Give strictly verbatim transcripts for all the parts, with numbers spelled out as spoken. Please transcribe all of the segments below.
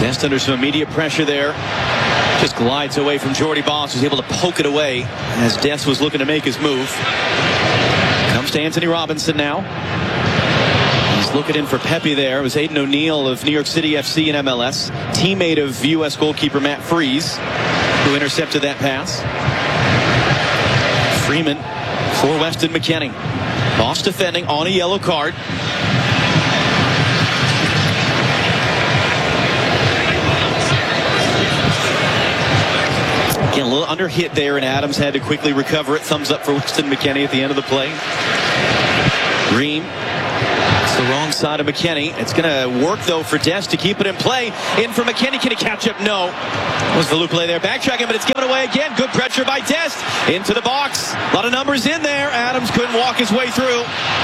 Dest under some immediate pressure there. Just glides away from Jordy Boss, who's able to poke it away as Dest was looking to make his move. Comes to Anthony Robinson now. He's looking in for Pepe there. It was Aiden O'Neill of New York City F C and M L S, teammate of U S goalkeeper Matt Freese, who intercepted that pass. Freeman for Weston McKennie. Boss defending on a yellow card. Again, a little under hit there, and Adams had to quickly recover it. Thumbs up for Weston McKennie at the end of the play. Ream. It's the wrong side of McKennie. It's going to work, though, for Dest to keep it in play. In for McKennie. Can he catch up? No. Was the loop play there. Backtracking, but it's given away again. Good pressure by Dest. Into the box. A lot of numbers in there. Adams couldn't walk his way through.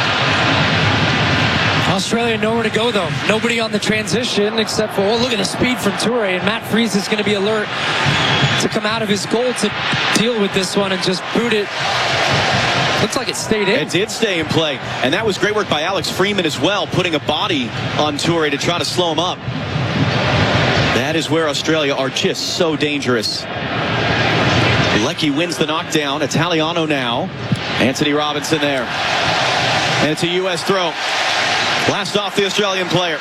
Australia nowhere to go, though. Nobody on the transition except for, oh, look at the speed from Toure. And Matt Freese is going to be alert to come out of his goal to deal with this one and just boot it. Looks like it stayed in. It did stay in play. And that was great work by Alex Freeman as well, putting a body on Toure to try to slow him up. That is where Australia are just so dangerous. Leckie wins the knockdown. Italiano now. Anthony Robinson there. And it's a U S throw. Blast off the Australian player.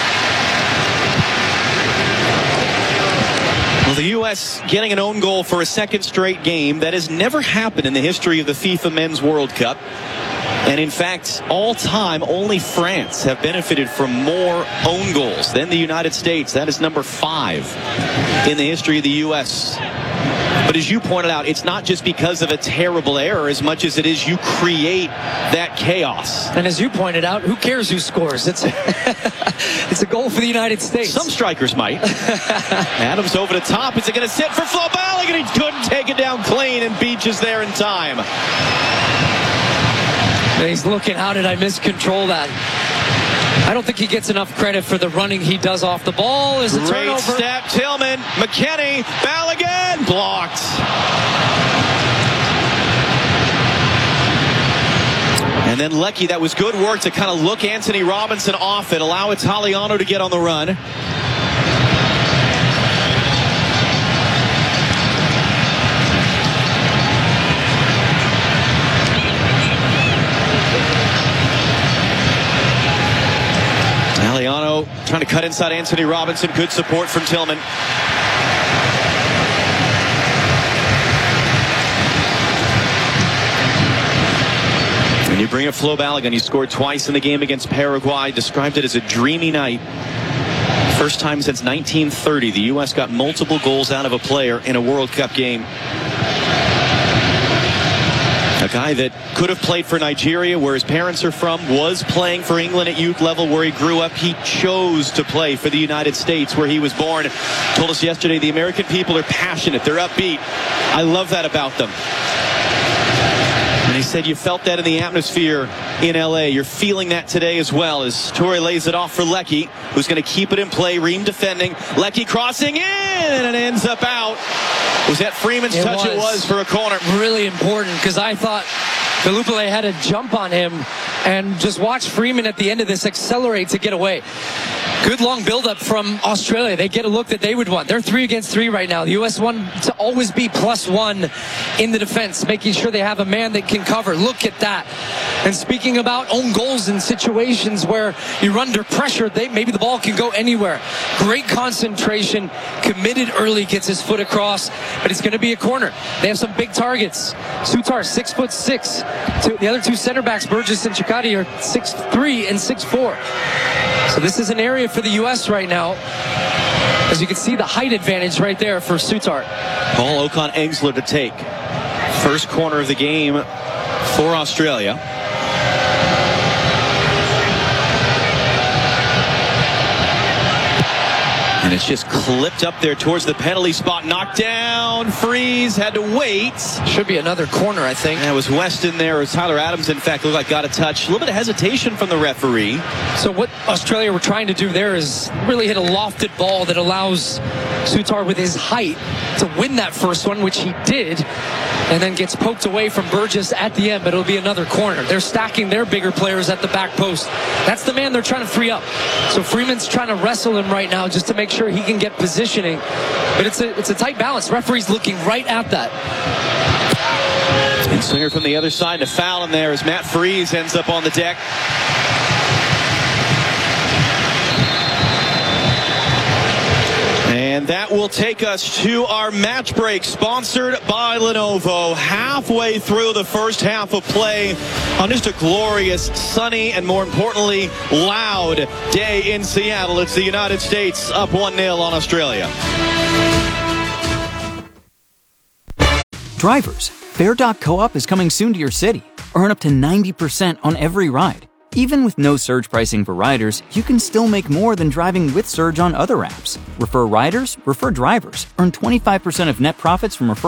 Well, the U S getting an own goal for a second straight game. That has never happened in the history of the FIFA Men's World Cup. And in fact, all time, only France have benefited from more own goals than the United States. That is number five in the history of the U S But as you pointed out, it's not just because of a terrible error as much as it is you create that chaos. And as you pointed out, who cares who scores? It's a, it's a goal for the United States. Some strikers might. Adams over the top. Is it going to sit for Flo Balogun? And he couldn't take it down clean, and Beach is there in time. And he's looking, how did I miscontrol that? I don't think he gets enough credit for the running he does off the ball. Is a Great turnover. step, Tillman, McKennie, Balogun, blocked. And then Leckie, that was good work to kind of look Anthony Robinson off it, allow Italiano to get on the run. Italiano trying to cut inside Anthony Robinson. Good support from Tillman. When you bring up Flo Balogun, he scored twice in the game against Paraguay. Described it as a dreamy night. First time since nineteen thirty the U S got multiple goals out of a player in a World Cup game. A guy that could have played for Nigeria, where his parents are from, was playing for England at youth level where he grew up. He chose to play for the United States where he was born. Told us yesterday the American people are passionate. They're upbeat. I love that about them. And he said you felt that in the atmosphere in L A. You're feeling that today as well as Toure lays it off for Leckie, who's going to keep it in play. Ream defending. Leckie crossing in, and it ends up out. Was that Freeman's it touch? Was it was for a corner. Really important, because I thought Galupale had a jump on him, and just watch Freeman at the end of this accelerate to get away. Good long buildup from Australia. They get a look that they would want. They're three against three right now. The U S want to always be plus one in the defense, making sure they have a man that can cover. Look at that. And speaking about own goals in situations where you're under pressure, they, maybe the ball can go anywhere. Great concentration, committed early, gets his foot across, but it's going to be a corner. They have some big targets. Sutar, six foot six. Two, the other two center backs, Burgess and Chikati, are six three and six four. So this is an area for the U S right now. As you can see, the height advantage right there for Sutar. Paul Ocon-Engsler to take. First corner of the game for Australia. And it's just clipped up there towards the penalty spot. Knocked down. Freeze had to wait. Should be another corner, I think. And it was Weston there. It was Tyler Adams, in fact, looked like got a touch. A little bit of hesitation from the referee. So what Australia were trying to do there is really hit a lofted ball that allows Sutar with his height to win that first one, which he did, and then gets poked away from Burgess at the end, but it'll be another corner. They're stacking their bigger players at the back post. That's the man they're trying to free up. So Freeman's trying to wrestle him right now just to make sure he can get positioning. But it's a, it's a tight balance. Referee's looking right at that. And Swinger from the other side, and a foul in there as Matt Freese ends up on the deck. And that will take us to our match break, sponsored by Lenovo. Halfway through the first half of play on just a glorious, sunny, and more importantly, loud day in Seattle. It's the United States up one nil on Australia. Drivers, Fare dot co-op is coming soon to your city. Earn up to ninety percent on every ride. Even with no surge pricing for riders, you can still make more than driving with Surge on other apps. Refer riders, refer drivers. Earn twenty-five percent of net profits from referrals.